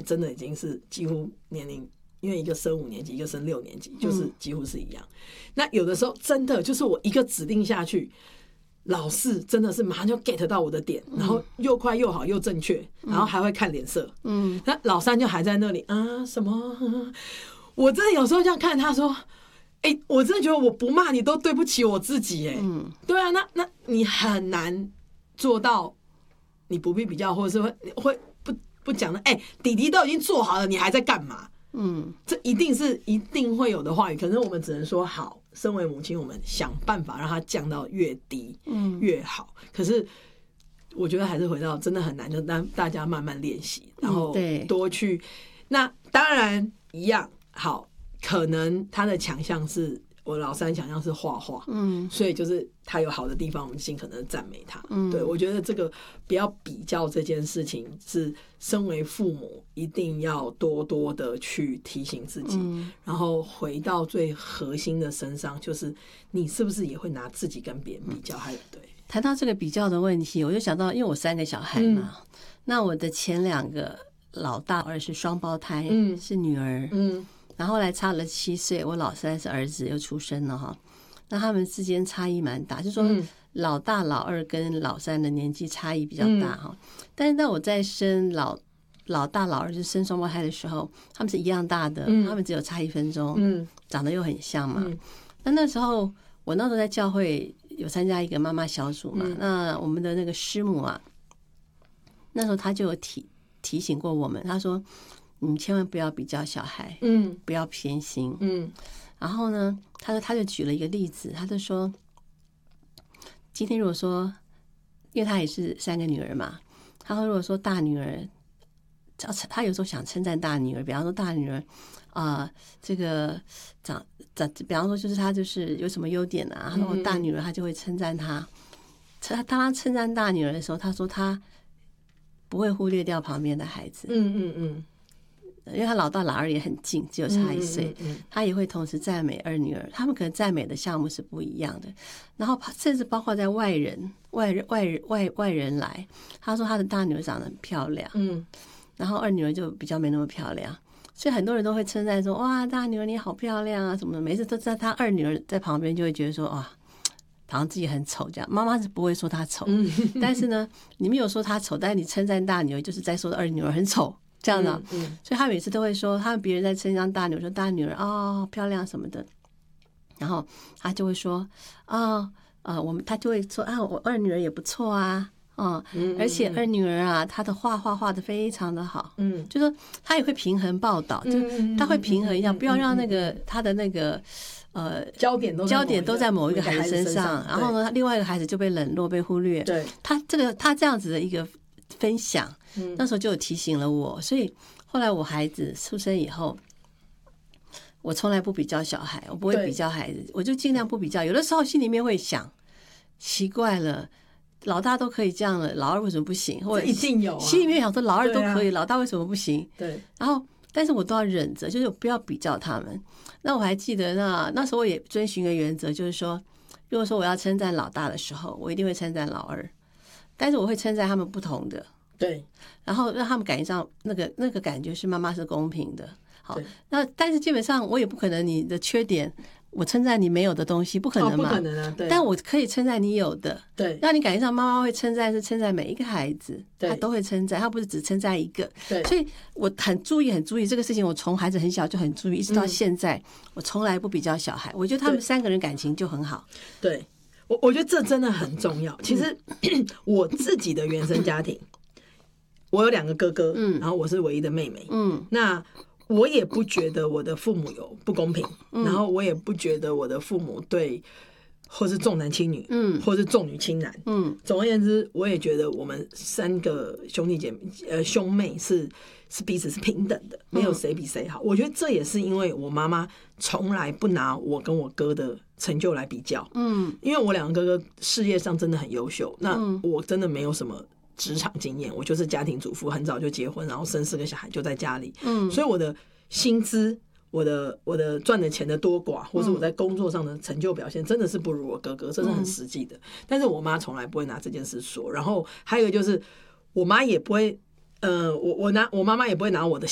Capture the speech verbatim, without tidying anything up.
真的已经是几乎年龄，因为一个升五年级，一个升六年级，就是几乎是一样。嗯、那有的时候真的就是我一个指令下去，老师真的是马上就 get 到我的点，然后又快又好又正确，然后还会看脸色。嗯，那老三就还在那里啊什么？我真的有时候这样看他说。哎、欸，我真的觉得我不骂你都对不起我自己哎、欸。嗯，对啊，那那你很难做到，你不必比较，或者是会会不不讲的。哎、欸，弟弟都已经做好了，你还在干嘛？嗯，这一定是一定会有的话语。可是我们只能说好，身为母亲，我们想办法让它降到越低，嗯，越好。可是我觉得还是回到真的很难，就让大家慢慢练习，然后多去。嗯、那当然一样好。可能他的强项是我老三强项是画画，嗯，所以就是他有好的地方，我们尽可能赞美他。嗯，对，我觉得这个不要比较这件事情，是身为父母一定要多多的去提醒自己，嗯、然后回到最核心的身上，就是你是不是也会拿自己跟别人比较？还有对， 谈到这个比较的问题，我就想到，因为我三个小孩嘛，嗯、那我的前两个老大儿是双胞胎，嗯、是女儿，嗯。然后后来差了七岁，我老三是儿子又出生了哈，那他们之间差异蛮大，就是说老大老二跟老三的年纪差异比较大哈。嗯、但是当我在生老老大老二就生双胞胎的时候，他们是一样大的，嗯、他们只有差一分钟，嗯、长得又很像嘛。嗯、那那时候我那时候在教会有参加一个妈妈小组嘛，嗯、那我们的那个师母啊，那时候他就有提提醒过我们，他说。你千万不要比较小孩，嗯，不要偏心，嗯。然后呢，他说他就举了一个例子，他就说，今天如果说，因为他也是三个女儿嘛，他说如果说大女儿，他有时候想称赞大女儿，比方说大女儿啊、呃，这个长长，比方说就是他就是有什么优点啊，然后大女儿他就会称赞他。他当他称赞大女儿的时候，他说他不会忽略掉旁边的孩子，嗯嗯嗯。因为他老大老二也很近，只有差一岁，嗯嗯嗯、他也会同时赞美二女儿，他们可能赞美的项目是不一样的。然后甚至包括在外人、外人、外人、外外人来，他说他的大女儿长得很漂亮，嗯，然后二女儿就比较没那么漂亮，所以很多人都会称赞说：“哇，大女儿你好漂亮啊！”什么的，每次都在他二女儿在旁边就会觉得说：“哇，好像自己很丑这样。”妈妈是不会说她丑，嗯、但是呢，你没有说她丑，但是你称赞大女儿，就是在说二女儿很丑。这样的、啊，嗯嗯、所以他每次都会说，他们别人在称赞大女儿，说大女儿哦漂亮什么的，然后他就会说啊啊、哦呃，我们他就会说啊，我二女儿也不错啊，哦，嗯、而且二女儿啊，她的画画画得非常的好，嗯，就说他也会平衡报道，嗯、就他会平衡一下，嗯、不要让那个他的那个呃焦点都焦点都在某一个孩子身上，然后呢，另外一个孩子就被冷落被忽略， 对， 他这个他这样子的一个分享。那时候就有提醒了我，所以后来我孩子出生以后，我从来不比较小孩，我不会比较孩子，我就尽量不比较。有的时候心里面会想，奇怪了，老大都可以这样了，老二为什么不行？或者一定有、啊， 心里面想说老二都可以，啊、老大为什么不行？ 对， 然后但是我都要忍着，就是不要比较他们。那我还记得那那时候我也遵循一个原则，就是说，如果说我要称赞老大的时候，我一定会称赞老二，但是我会称赞他们不同的。 对， 然后让他们感觉上那个那个感觉是妈妈是公平的。好，那但是基本上我也不可能你的缺点我称赞你没有的东西，不可能嘛， 哦、不可能啊，对。 但我可以称赞你有的， 对， 让你感觉上妈妈会称赞是称赞每一个孩子，她都会称赞，她不是只称赞一个。 对， 所以我很注意很注意这个事情，我从孩子很小就很注意，一直到现在，嗯、我从来不比较小孩，我觉得他们三个人感情就很好。 对，我我觉得这真的很重要。其实、嗯、我自己的原生家庭。我有两个哥哥，嗯，然后我是唯一的妹妹，嗯，那我也不觉得我的父母有不公平，嗯、然后我也不觉得我的父母对，或是重男轻女，嗯，或是重女轻男，嗯，总而言之，我也觉得我们三个兄弟姐妹，呃，兄妹是是彼此是平等的，没有谁比谁好。嗯、我觉得这也是因为我妈妈从来不拿我跟我哥的成就来比较，嗯，因为我两个哥哥事业上真的很优秀，那我真的没有什么职场经验，我就是家庭主妇，很早就结婚，然后生四个小孩就在家里，嗯，所以我的薪资、我的我的赚的钱的多寡，或是我在工作上的成就表现，真的是不如我哥哥，这是很实际的。但是我妈从来不会拿这件事说，然后还有就是我妈也不会，呃，我我拿我妈妈也不会拿我的